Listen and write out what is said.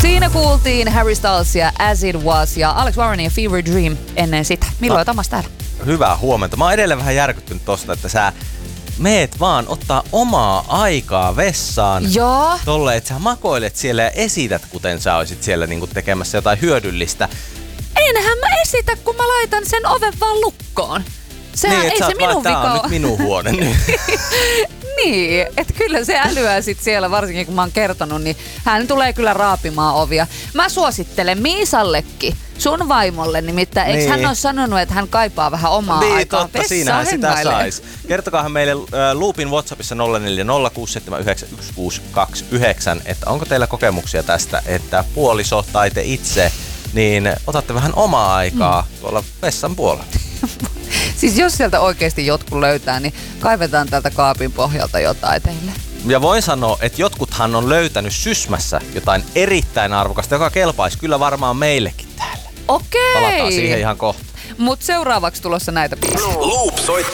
Siinä kuultiin Harry Stylesia As It Was ja Alex Warrenia Fever Dream ennen sitä. Milloin Tomas täällä? Hyvää huomenta. Mä oon edelleen vähän järkyttynyt tosta, että sä meet vaan ottaa omaa aikaa vessaan. Joo. Tolle, että sä makoilet siellä ja esität, kuten sä olisit siellä niinku tekemässä jotain hyödyllistä. Enhän mä esitä, kun mä laitan sen oven vaan lukkoon. Sehän niin, ei se minun vika on nyt minun huone nyt. Niin, että kyllä se älyää sit siellä, varsinkin kun mä oon kertonut, niin hän tulee kyllä raapimaan ovia. Mä suosittelen Miisallekin, sun vaimolle nimittäin. Eikö hän ole sanonut, että hän kaipaa vähän omaa niin, aikaa totta, siinähän sitä sais. Kertokaahan meille Loopin WhatsAppissa 0406791629, että onko teillä kokemuksia tästä, että puoliso tai te itse, niin otatte vähän omaa aikaa tuolla vessan puolella. Siis jos sieltä oikeasti jotkut löytää, niin kaivetaan täältä kaapin pohjalta jotain teille. Ja voin sanoa, että jotkuthan on löytänyt Sysmässä jotain erittäin arvokasta, joka kelpaisi kyllä varmaan meillekin täällä. Okei. Palataan siihen ihan kohta. Mut seuraavaksi tulossa näitä biisejä. Loop